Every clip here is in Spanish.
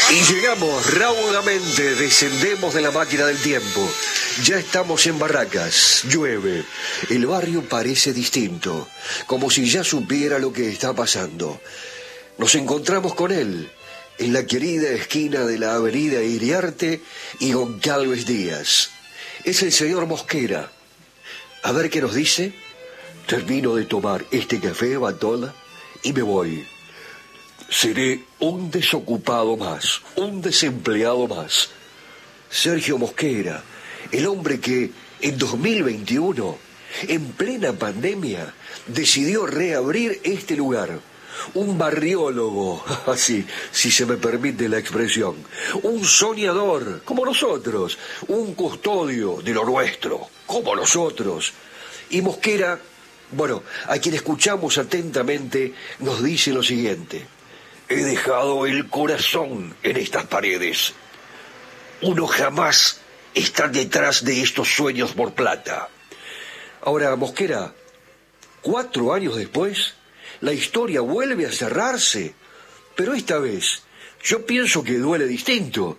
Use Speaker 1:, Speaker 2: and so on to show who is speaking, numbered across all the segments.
Speaker 1: Y llegamos raudamente, descendemos de la máquina del tiempo. Ya estamos en Barracas, llueve. El barrio parece distinto, como si ya supiera lo que está pasando. Nos encontramos con él en la querida esquina de la avenida Iriarte y Goncalves Díaz. Es el señor Mosquera. A ver qué nos dice. Termino de tomar este café, Batola, y me voy. Seré un desocupado más, un desempleado más. Sergio Mosquera, el hombre que en 2021, en plena pandemia, decidió reabrir este lugar. Un barriólogo, así, si se me permite la expresión. Un soñador, como nosotros. Un custodio de lo nuestro, como nosotros. Y Mosquera, bueno, a quien escuchamos atentamente, nos dice lo siguiente. He dejado el corazón en estas paredes. Uno jamás está detrás de estos sueños por plata. Ahora, Mosquera, 4 años después, la historia vuelve a cerrarse, pero esta vez yo pienso que duele distinto.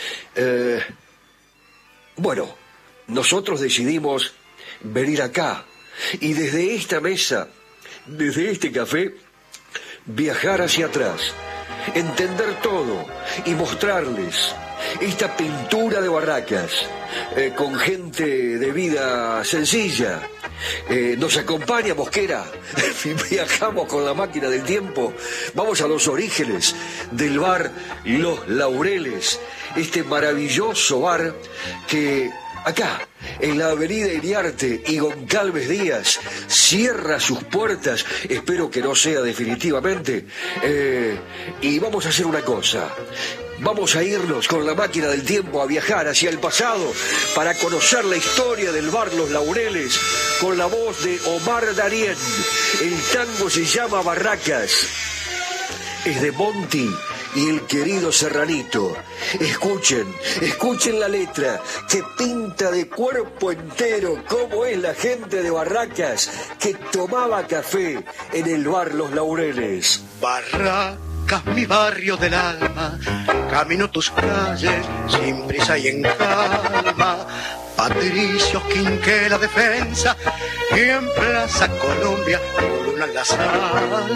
Speaker 1: Bueno, nosotros decidimos venir acá y desde esta mesa, desde este café, viajar hacia atrás, entender todo y mostrarles esta pintura de Barracas, con gente de vida sencilla. Nos acompaña Mosquera, viajamos con la máquina del tiempo, vamos a los orígenes del bar Los Laureles, este maravilloso bar que acá, en la avenida Iriarte y Goncalves Díaz, cierra sus puertas, espero que no sea definitivamente, y vamos a hacer una cosa. Vamos a irnos con la máquina del tiempo a viajar hacia el pasado para conocer la historia del bar Los Laureles con la voz de Omar Darien. El tango se llama Barracas. Es de Monti y el querido Serranito. Escuchen la letra que pinta de cuerpo entero cómo es la gente de Barracas que tomaba café en el bar Los Laureles.
Speaker 2: Barracas, mi barrio del alma, camino tus calles sin prisa y en calma. Patricios Quinquela defensa y en Plaza Colombia por una lazada.